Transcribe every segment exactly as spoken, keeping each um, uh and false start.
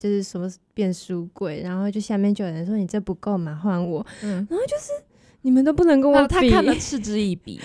就是什么变书柜，然后就下面就有人说你这不够嘛，换我、嗯、然后就是你们都不能跟我比， 他看得嗤之以鼻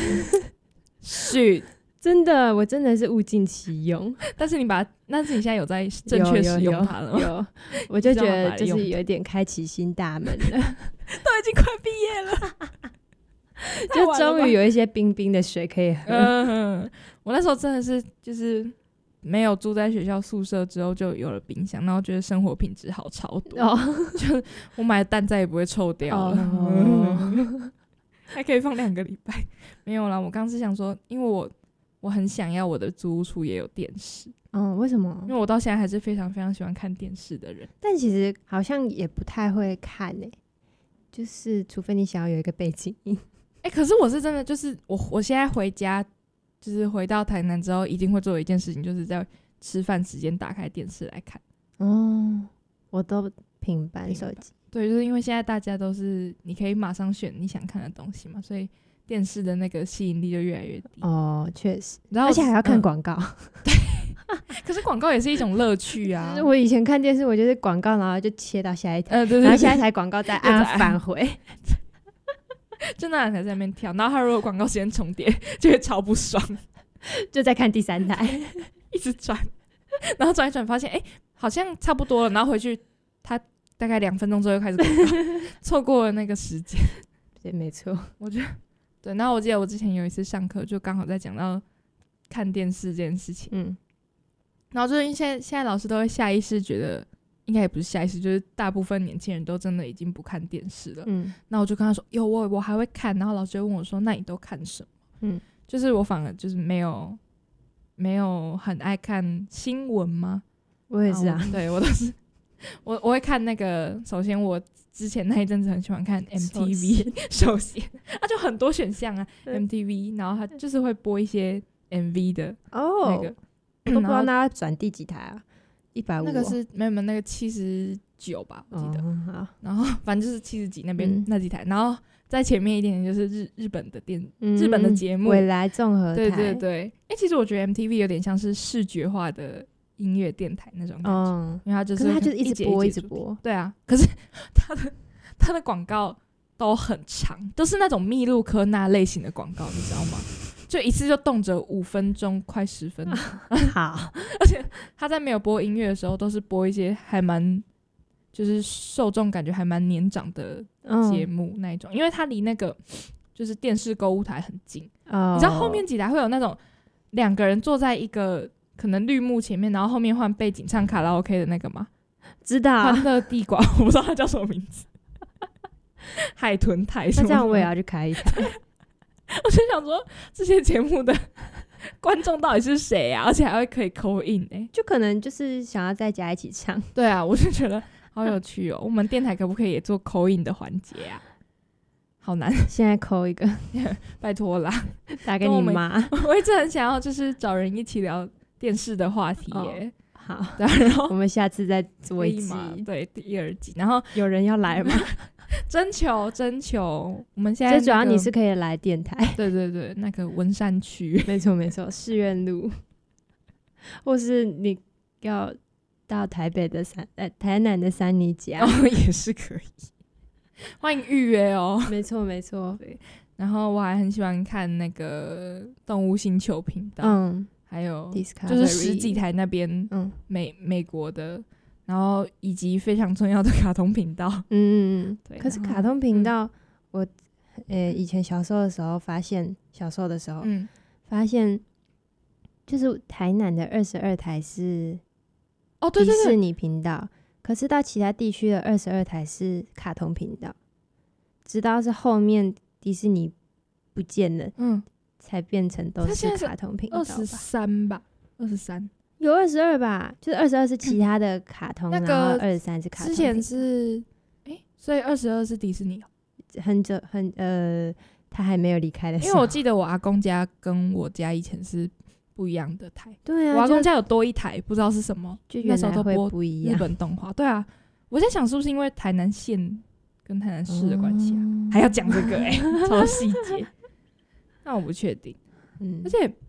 是真的，我真的是物尽其用。 但是你把但是你现在有在正确使用它了吗？ 有有有我就觉得就是有点开启新大门了都已经快毕业了就终于有一些冰冰的水可以喝、 嗯、我那时候真的是就是没有住在学校宿舍之后就有了冰箱，然后觉得生活品质好超多、哦、就我买的蛋再也不会臭掉了、哦、还可以放两个礼拜。没有啦，我刚是想说因为我我很想要我的租屋处也有电视。 嗯，为什么？ 因为我到现在还是非常非常喜欢看电视的人， 但其实好像也不太会看诶、欸，就是除非你想要有一个背景音。 哎、欸，可是我是真的就是我我现在回家就是回到台南之后一定会做一件事情，就是在吃饭时间打开电视来看。 哦，我都平板手机。 对，就是因为现在大家都是你可以马上选你想看的东西嘛，所以电视的那个吸引力就越来越低。 哦，确实，而且还要看广告、嗯、 对可是广告也是一种乐趣啊。 我以前看电视我就是广告然后就切到下一台、呃、 对对对， 然后下一台广告再按返回就那人才在那边跳，然后他如果广告时间重叠就会超不爽就再看第三台一直转，然后转一转发现哎、欸，好像差不多了，然后回去他大概两分钟之后又开始广告错过了那个时间。 对，没错， 我觉得对。然后我记得我之前有一次上课就刚好在讲到看电视这件事情，嗯，然后就是现在现在老师都会下意识觉得，应该也不是下意识，就是大部分年轻人都真的已经不看电视了。嗯，那我就跟他说，有我我还会看，然后老师就问我说，那你都看什么？嗯，就是我反而就是没有没有很爱看新闻吗？ 我也是啊， 对我都是我我会看那个，首先我之前那一阵子很喜欢看 M T V， 首先它、啊、就很多选项啊 M T V， 然后它就是会播一些 M V 的那个。 哦，我都不知道那转第几台啊，一百五， 那个是没有没有那个七十九吧，我记得、哦、好，然后反正就是七十几那边、嗯、那几台，然后在前面一点点就是日日本的电、嗯、日本的节目， 未来综合台， 对对对。哎、欸，其实我觉得 M T V 有点像是视觉化的音乐电台那种感觉、嗯、因为它就是可是它就是一直播一直播， 对啊，可是它的它的广告都很长，都是那种密录科那类型的广告，你知道吗？就一次就动辄五分钟快十分钟好， 而且他在没有播音乐的时候都是播一些还蛮就是受众感觉还蛮年长的节目那一种、嗯、因为他离那个就是电视购物台很近、哦、你知道后面几台会有那种两个人坐在一个可能绿幕前面，然后后面换背景唱卡拉 OK 的那个吗？ 知道， 欢乐地瓜我不知道他叫什么名字海豚台什么， 那这样我也要去开一台我就想说这些节目的观众到底是谁啊，而且还会可以 call in、欸、 就可能就是想要在家一起唱。 对啊，我就觉得好有趣哦我们电台可不可以也做 call in 的环节啊？好难， 现在 call 一个拜托啦， 打给你妈我一直很想要就是找人一起聊电视的话题耶、 哦、好，然后我们下次再做一集， 对，第二集，然后有人要来吗？ 征求征求我们现在、那個、 最主要你是可以来电台， 对对对，那个文山区没错没错，士苑路或是你要到台北的三呃台南的三尼家、 哦、也是可以，欢迎预约哦没错没错， 对。然后我还很喜欢看那个动物星球频道，嗯，还有就是十几台那边嗯美美国的，然后以及非常重要的卡通频道， 嗯嗯对。可是卡通频道、嗯、我呃以前小时候的时候发现小时候的时候、嗯、发现就是台南的二十二台是哦对对对迪士尼频道，可是到其他地区的二十二台是卡通频道，直到是后面迪士尼不见了，嗯，才变成都是卡通频道吧。 二十三吧，二十三有二十二吧，就是二十二是其他的卡通，嗯、那个然后二十三是卡通。 之前是哎、欸，所以二十二是迪士尼， 很久很呃，他还没有离开的时候。 因为我记得我阿公家跟我家以前是不一样的台， 对啊， 我阿公家有多一台，不知道是什么， 就原来会不一样。 日本动画，对啊，我在想是不是因为台南县跟台南市的关系啊、嗯，还要讲这个哎、欸，超细节。那我不确定，嗯，而且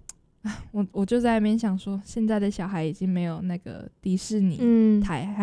我我就在那边想说，现在的小孩已经没有那个迪士尼台，嗯